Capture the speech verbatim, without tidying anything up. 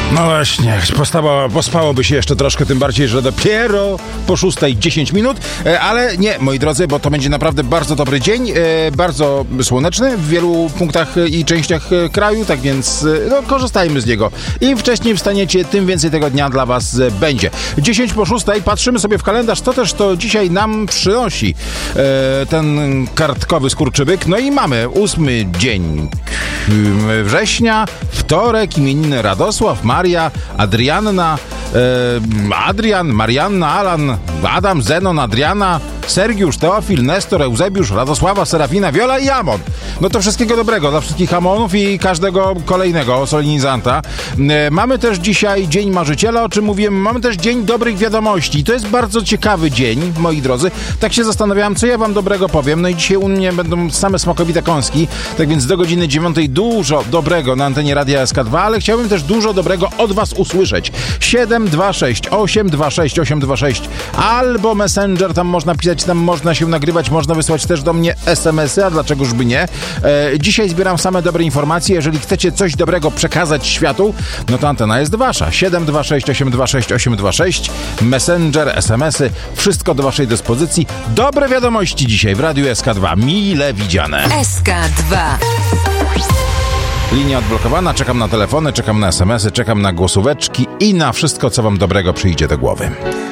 No właśnie, pospało, pospałoby się jeszcze troszkę, tym bardziej, że dopiero po szóstej dziesięć minut, ale nie, moi drodzy, bo to będzie naprawdę bardzo dobry dzień, bardzo słoneczny w wielu punktach i częściach kraju, tak więc no, korzystajmy z niego. Im wcześniej wstaniecie, tym więcej tego dnia dla was będzie. dziesięć po szóstej, patrzymy sobie w kalendarz, co też to dzisiaj nam przynosi ten kartkowy skurczybyk. No i mamy ósmy dzień września, wtorek, imieniny Radosław, Maria, Adrianna, e, Adrian, Marianna, Alan, Adam, Zenon, Adriana, Sergiusz, Teofil, Nestor, Eusebiusz, Radosława, Serafina, Wiola i Amon. No to wszystkiego dobrego dla wszystkich Amonów i każdego kolejnego solenizanta. E, mamy też dzisiaj Dzień Marzyciela, o czym mówiłem. Mamy też Dzień Dobrych Wiadomości. To jest bardzo ciekawy dzień, moi drodzy. Tak się zastanawiałem, co ja wam dobrego powiem. No i dzisiaj u mnie będą same smakowite kąski. Tak więc do godziny dziewiątej dużo dobrego na antenie Radia S K dwa, ale chciałbym też dużo dobrego od was usłyszeć. siedem dwa sześć osiem dwa sześć osiem dwa sześć albo Messenger, tam można pisać, tam można się nagrywać, można wysłać też do mnie es em esy, a dlaczegoż by nie. E, dzisiaj zbieram same dobre informacje. Jeżeli chcecie coś dobrego przekazać światu, no to antena jest wasza. siedem dwa sześć osiem dwa sześć osiem dwa sześć, Messenger, es em esy, wszystko do waszej dyspozycji. Dobre wiadomości dzisiaj w Radiu S K dwa. Mile widziane. S K dwa. Linia odblokowana, czekam na telefony, czekam na es em esy, czekam na głosóweczki i na wszystko, co wam dobrego przyjdzie do głowy.